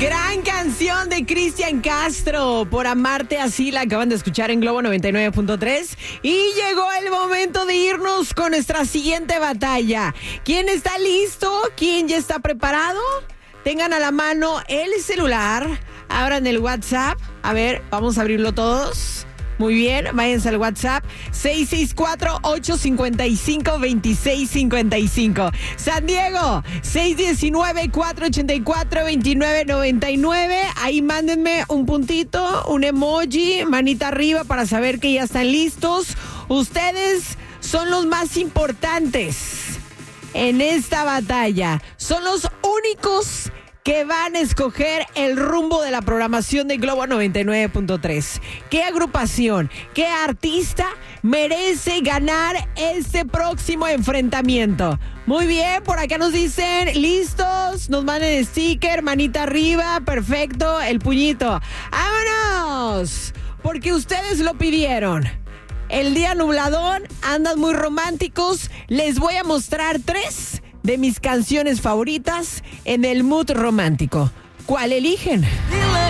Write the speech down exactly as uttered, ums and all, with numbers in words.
Gran canción de Cristian Castro, Por amarte así, la acaban de escuchar en Globo noventa y nueve punto tres. Y llegó el momento de irnos con nuestra siguiente batalla. ¿Quién está listo? ¿Quién ya está preparado? Tengan a la mano el celular, abran el WhatsApp. A ver, vamos a abrirlo todos. Muy bien, váyanse al WhatsApp seis seis cuatro, ocho cinco cinco, dos seis cinco cinco. San Diego, seis uno nueve, cuatro ocho cuatro, dos nueve nueve nueve. Ahí mándenme un puntito, un emoji, manita arriba para saber que ya están listos. Ustedes son los más importantes en esta batalla. Son los únicos que van a escoger el rumbo de la programación de Globo noventa y nueve punto tres. ¿Qué agrupación, qué artista merece ganar este próximo enfrentamiento? Muy bien, por acá nos dicen, listos, nos mandan sticker, manita arriba, perfecto, el puñito. ¡Vámonos! Porque ustedes lo pidieron. El día nubladón, andan muy románticos, les voy a mostrar tres de mis canciones favoritas en el mood romántico. ¿Cuál eligen?